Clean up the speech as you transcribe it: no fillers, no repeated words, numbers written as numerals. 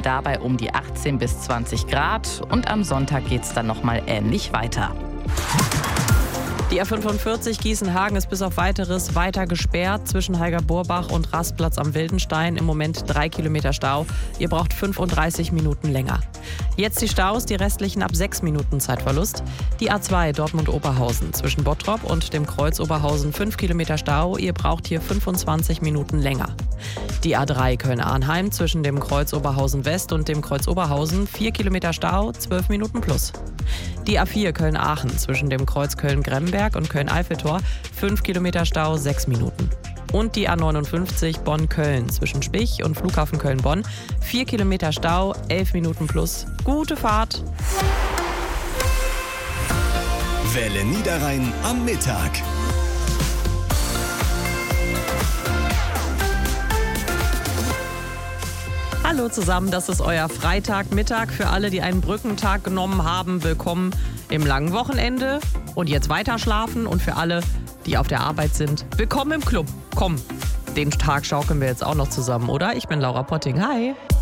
dabei um die 18 bis 20 Grad und am Sonntag geht es dann nochmal ähnlich weiter. Die A45 Gießen-Hagen ist bis auf Weiteres weiter gesperrt zwischen Heiger-Burbach und Rastplatz am Wildenstein. Im Moment 3 Kilometer Stau. Ihr braucht 35 Minuten länger. Jetzt die Staus, die restlichen ab 6 Minuten Zeitverlust. Die A2 Dortmund-Oberhausen zwischen Bottrop und dem Kreuz Oberhausen 5 Kilometer Stau. Ihr braucht hier 25 Minuten länger. Die A3 Köln-Arnheim zwischen dem Kreuz Oberhausen West und dem Kreuz Oberhausen 4 Kilometer Stau, 12 Minuten plus. Die A4 Köln-Aachen zwischen dem Kreuz Köln-Gremberg und Köln-Eiffeltor 5 Kilometer Stau, 6 Minuten. Und die A59 Bonn-Köln zwischen Spich und Flughafen Köln-Bonn 4 Kilometer Stau, 11 Minuten plus. Gute Fahrt! Welle Niederrhein am Mittag. Hallo zusammen, das ist euer Freitagmittag. Für alle, die einen Brückentag genommen haben, willkommen im langen Wochenende und jetzt weiter schlafen. Und für alle, die auf der Arbeit sind, willkommen im Club. Komm, den Tag schaukeln wir jetzt auch noch zusammen, oder? Ich bin Laura Potting. Hi!